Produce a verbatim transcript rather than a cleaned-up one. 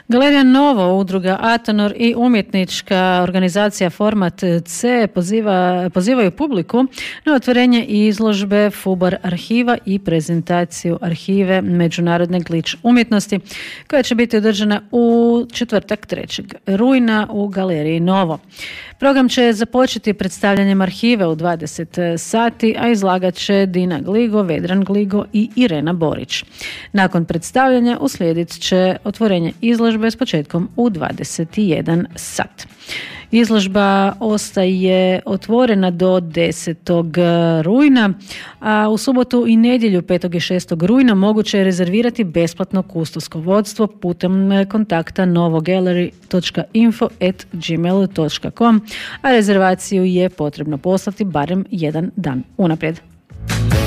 Galerija Novo, udruga Atonor i umjetnička organizacija Format C poziva, pozivaju publiku na otvorenje izložbe Fubar arhiva i prezentaciju arhive Međunarodne glič umjetnosti koja će biti održana u četvrtak trećeg rujna u Galeriji Novo. Program će započeti predstavljanjem arhive u dvadeset sati, a izlagat će Dina Gligo, Vedran Gligo i Irena Borić. Nakon predstavljanja uslijedit će otvorenje izložbe s početkom u dvadeset jedan sat. Izložba ostaje otvorena do desetog rujna, a u subotu i nedjelju petog i šestog rujna moguće je rezervirati besplatno kustosko vodstvo putem kontakta novogallery točka info at gmail točka com, a rezervaciju je potrebno poslati barem jedan dan unaprijed.